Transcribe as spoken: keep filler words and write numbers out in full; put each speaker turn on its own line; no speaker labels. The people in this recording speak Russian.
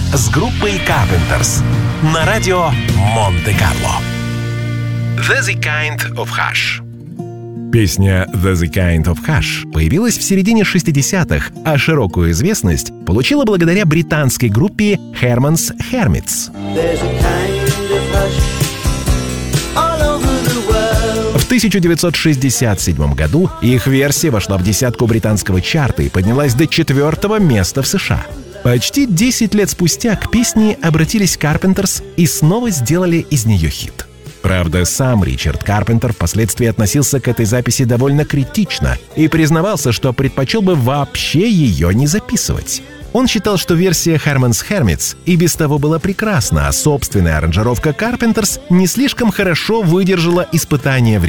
с группой Carpenters на радио Монте-Карло. The Kind of Hush. Песня «The Kind of Hush» появилась в середине шестидесятых, а широкую известность получила благодаря британской группе Herman's Hermits. В тысяча девятьсот шестьдесят седьмом году их версия вошла в десятку британского чарта и поднялась до четвертого места в США. Почти десять лет спустя к песне обратились Carpenters и снова сделали из нее хит. Правда, сам Ричард Карпентер впоследствии относился к этой записи довольно критично и признавался, что предпочел бы вообще ее не записывать. Он считал, что версия Herman's Hermits и без того была прекрасна, а собственная аранжировка Carpenters не слишком хорошо выдержала испытания времени.